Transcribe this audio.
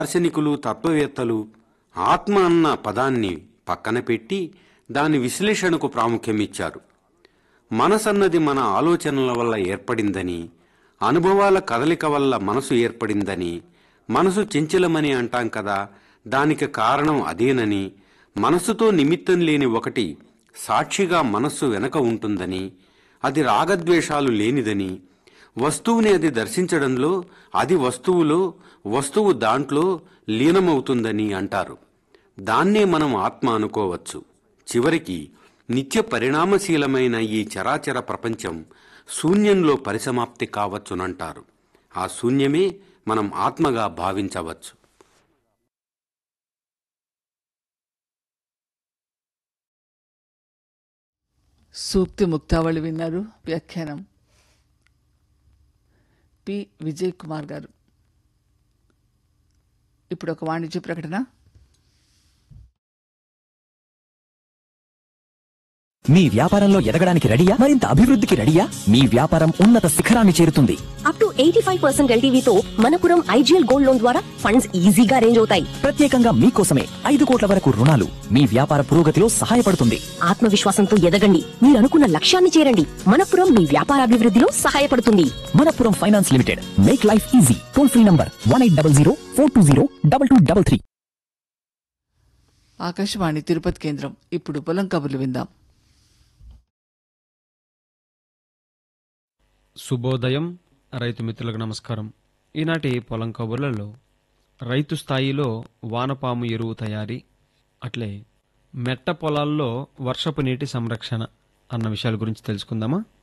దార్శనికులు, తత్వవేత్తలు ఆత్మ అన్న పదాన్ని పక్కన పెట్టి దాని విశ్లేషణకు ప్రాముఖ్యమిచ్చారు. మనసన్నది మన ఆలోచనల వల్ల ఏర్పడిందని, అనుభవాల కదలిక వల్ల మనసు ఏర్పడిందని, మనసు చంచలమని అంటాం కదా, దానికి కారణం అదేనని, మనసుతో నిమిత్తం లేని ఒకటి సాక్షిగా మనస్సు వెనక ఉంటుందని, అది రాగద్వేషాలు లేనిదని, వస్తువుని అది దర్శించడంలో అది వస్తువులో, వస్తువు దాంట్లో లీనమవుతుందని అంటారు. దాన్నే మనం ఆత్మ అనుకోవచ్చు. చివరికి నిత్య పరిణామశీలమైన ఈ చరాచర ప్రపంచం శూన్యంలో పరిసమాప్తి కావచ్చునంటారు. ఆ శూన్యమే మనం ఆత్మగా భావించవచ్చు. సూక్తి ముక్తావళి విన్నారు. వ్యాఖ్యానం పి విజయ్ కుమార్ గారు. ఇప్పుడు ఒక వాణిజ్య ప్రకటన. మీ వ్యాపారంలో ఎదగడానికి రెడీయా? మరింత అభివృద్ధికి రెడీయా? మీ వ్యాపారం ఉన్నత శిఖరాన్ని చేరుతుంది. Up to 85% ఎల్టీవీతో Manappuram IGL gold loan ద్వారా ఫండ్స్ ఈజీగా అరేంజ్ అవుతాయి. ప్రత్యేకంగా మీకోసమే 5 కోట్ల వరకు రుణాలు మీ వ్యాపార పురోగతిలో సహాయపడుతుంది. ఆత్మవిశ్వాసంతో ఎదగండి, మీరు అనుకున్న లక్ష్యాన్ని చేరండి. మనపురం మీ వ్యాపారాభివృద్ధిలో సహాయపడుతుంది. Manappuram finance limited, make life easy. Toll free number 1800 420 2233. Akashvani Tirupati కేంద్రం. ఇప్పుడు పొలం కబుర్లు విందాం. శుభోదయం రైతు మిత్రులకు నమస్కారం. ఈనాటి పొలం కబుర్లలో రైతు స్థాయిలో వానపాము ఎరువు తయారీ, అట్లే మెట్ట పొలాల్లో వర్షపు నీటి సంరక్షణ అన్న విషయాల గురించి తెలుసుకుందామా?